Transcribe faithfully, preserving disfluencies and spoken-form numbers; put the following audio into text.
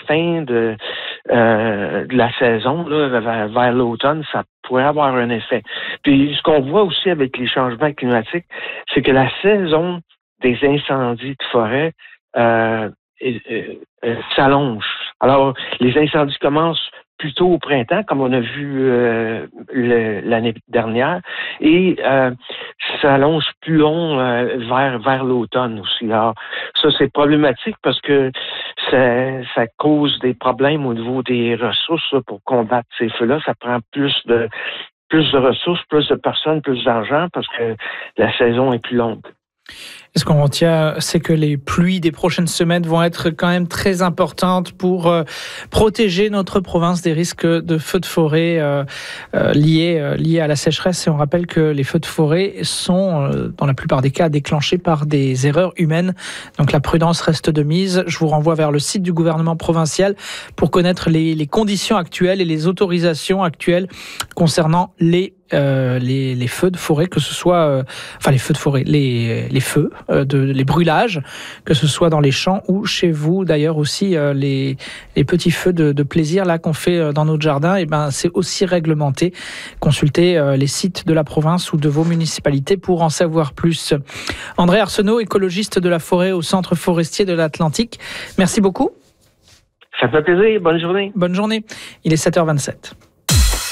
fin de, euh, de la saison, là, vers, vers l'automne, ça pourrait avoir un effet. Puis ce qu'on voit aussi avec les changements climatiques, c'est que la saison des incendies de forêt euh, euh, euh, s'allonge. Alors, les incendies commencent plutôt au printemps, comme on a vu euh, le, l'année dernière, et euh, s'allonge plus long euh, vers vers l'automne aussi. Alors, ça, c'est problématique parce que ça, ça cause des problèmes au niveau des ressources là, pour combattre ces feux-là. Ça prend plus de plus de ressources, plus de personnes, plus d'argent parce que la saison est plus longue. Et ce qu'on retient, c'est que les pluies des prochaines semaines vont être quand même très importantes pour euh, protéger notre province des risques de feux de forêt euh, euh, liés, euh, liés à la sécheresse. Et on rappelle que les feux de forêt sont, euh, dans la plupart des cas, déclenchés par des erreurs humaines. Donc la prudence reste de mise. Je vous renvoie vers le site du gouvernement provincial pour connaître les, les conditions actuelles et les autorisations actuelles concernant les Euh, les, les feux de forêt, que ce soit, euh, enfin les feux de forêt, les, les feux, euh, de, les brûlages, que ce soit dans les champs ou chez vous. D'ailleurs aussi euh, les, les petits feux de, de plaisir là qu'on fait dans notre jardin, et ben c'est aussi réglementé. Consultez euh, les sites de la province ou de vos municipalités pour en savoir plus. André Arsenault, écologiste de la forêt au Centre forestier de l'Atlantique. Merci beaucoup. Ça fait plaisir. Bonne journée. Bonne journée. Il est sept heures vingt-sept.